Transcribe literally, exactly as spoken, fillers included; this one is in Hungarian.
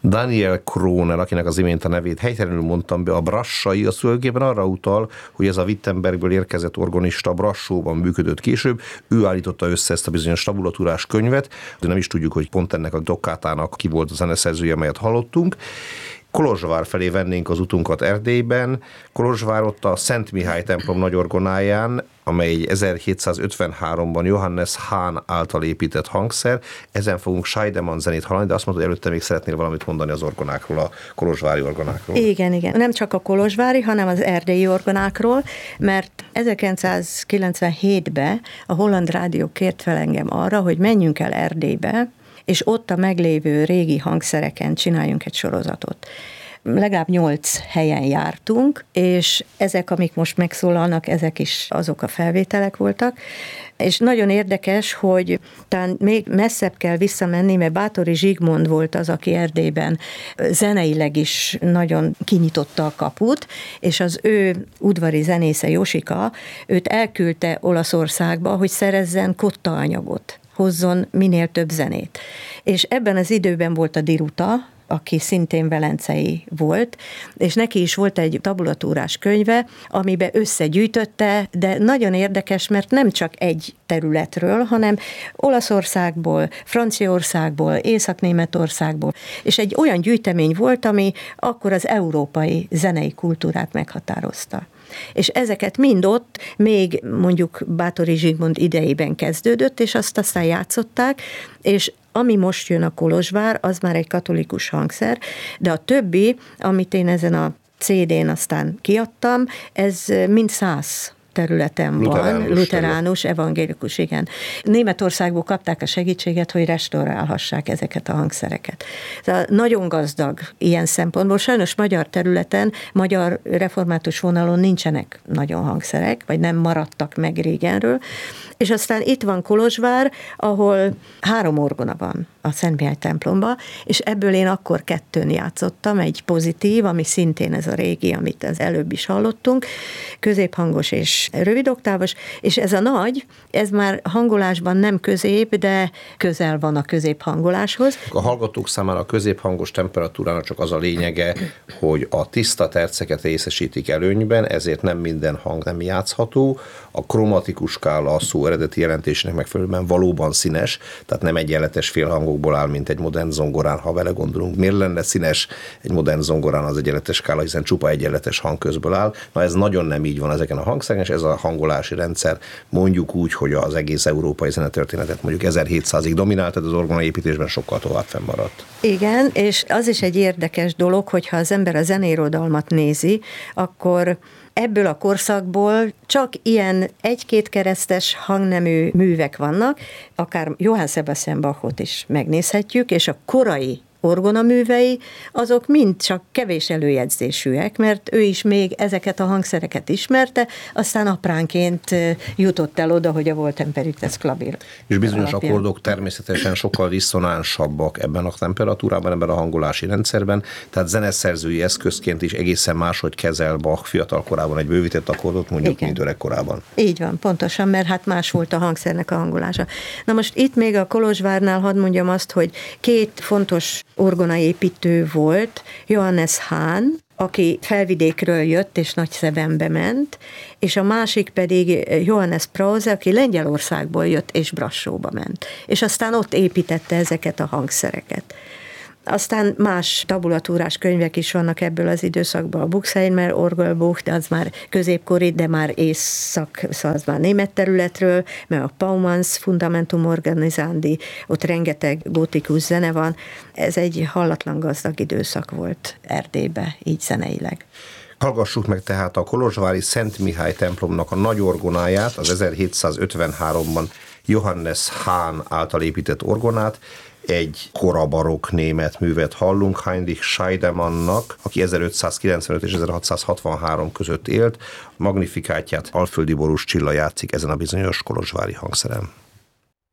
Daniel Kroner, akinek az imént a nevét helytelenül mondtam be, a Brassai, az tulajdonképpen arra utal, hogy ez a Wittenbergből érkezett organista Brassóban működött később. Ő állította össze ezt a bizonyos tabulatúrás könyvet, de nem is tudjuk, hogy pont ennek a dokkátának ki volt a zeneszerzője, amelyet hallottunk. Kolozsvár felé vennénk az utunkat Erdélyben. Kolozsvár ott a Szent Mihály templom nagyorgonáján, amely ezerhétszázötvenháromban Johannes Hahn által épített hangszer. Ezen fogunk Scheidemann zenét hallani, de azt mondod, hogy előtte még szeretnél valamit mondani az orgonákról, a kolozsvári orgonákról. Igen, igen. Nem csak a kolozsvári, hanem az erdélyi orgonákról, mert ezerkilencszázkilencvenhétben a Holland Rádió kért fel engem arra, hogy menjünk el Erdélybe, és ott a meglévő régi hangszereken csináljunk egy sorozatot. Legalább nyolc helyen jártunk, és ezek, amik most megszólalnak, ezek is azok a felvételek voltak, és nagyon érdekes, hogy talán még messzebb kell visszamenni, mert Báthori Zsigmond volt az, aki Erdélyben zeneileg is nagyon kinyitotta a kaput, és az ő udvari zenésze Josika, őt elküldte Olaszországba, hogy szerezzen kottaanyagot, hozzon minél több zenét. És ebben az időben volt a Diruta, aki szintén velencei volt, és neki is volt egy tabulatúrás könyve, amiben összegyűjtötte, de nagyon érdekes, mert nem csak egy területről, hanem Olaszországból, Franciaországból, Észak-Németországból, és egy olyan gyűjtemény volt, ami akkor az európai zenei kultúrát meghatározta. És ezeket mind ott még mondjuk Báthori Zsigmond idejében kezdődött, és azt aztán játszották, és ami most jön a Kolozsvár, az már egy katolikus hangszer, de a többi, amit én ezen a cé dén aztán kiadtam, ez mind száz területen Luteránus, van, luteránus, evangélikus, igen. Németországból kapták a segítséget, hogy restaurálhassák ezeket a hangszereket. Tehát nagyon gazdag ilyen szempontból. Sajnos magyar területen, magyar református vonalon nincsenek nagyon hangszerek, vagy nem maradtak meg régenről. És aztán itt van Kolozsvár, ahol három orgona van a Szent Mihály templomba, és ebből én akkor kettőn játszottam, egy pozitív, ami szintén ez a régi, amit az előbb is hallottunk, középhangos és rövidoktávos, és ez a nagy, ez már hangolásban nem közép, de közel van a középhangoláshoz. A hallgatók számára a középhangos temperatúrának csak az a lényege, hogy a tiszta terceket részesítik előnyben, ezért nem minden hang nem játszható. A kromatikus skála a szó eredeti jelentésének megfelelően valóban színes, tehát nem egyenletes félhangokból áll, mint egy modern zongorán, ha vele gondolunk. Miért lenne színes egy modern zongorán az egyenletes skála, hiszen csupa egyenletes hangközből áll. Na ez nagyon nem így van ezeken a hangszereken, és ez a hangolási rendszer mondjuk úgy, hogy az egész európai zenetörténetet mondjuk ezerhétszázig dominált, tehát az orgonaépítésben sokkal tovább fennmaradt. Igen, és az is egy érdekes dolog, hogyha az ember a zeneirodalmat nézi, akkor ebből a korszakból csak ilyen egy-két keresztes hangnemű művek vannak, akár Johann Sebastian Bachot is megnézhetjük, és a korai orgonaművei, azok mind csak kevés előjegyzésűek, mert ő is még ezeket a hangszereket ismerte, aztán apránként jutott el oda, hogy a Wohltemperiertes Klavier. És bizonyos alapján. Akkordok természetesen sokkal diszonánsabbak ebben a temperatúrában, ebben a hangolási rendszerben, tehát zeneszerzői eszközként is egészen máshogy kezel Bach fiatal korában egy bővített akkordot, mondjuk, igen, mint öreg korában. Így van, pontosan, mert hát más volt a hangszernek a hangolása. Na most itt még a Kolozsvárnál hadd mondjam azt, hogy két fontos orgonaépítő volt, Johannes Hahn, aki felvidékről jött és Nagyszebenbe ment, és a másik pedig Johannes Prause, aki Lengyelországból jött és Brassóba ment. És aztán ott építette ezeket a hangszereket. Aztán más tabulatúrás könyvek is vannak ebből az időszakban, a Buxheimer Orgelbuch, de az már középkori, de már észak, szóval az már német területről, mert a Paumanns Fundamentum Organisandi, ott rengeteg gótikus zene van. Ez egy hallatlan gazdag időszak volt Erdélybe, így zeneileg. Hallgassuk meg tehát a kolozsvári Szent Mihály templomnak a nagy orgonáját, az ezerhétszázötvenháromban Johannes Hahn által épített orgonát. Egy korabarokk német művet hallunk Heinrich Scheidemannnak, aki ezerötszázkilencvenöt és ezerhatszázhatvanhárom között élt. Magnifikátját Alföldi Borús Csilla játszik ezen a bizonyos kolozsvári hangszeren.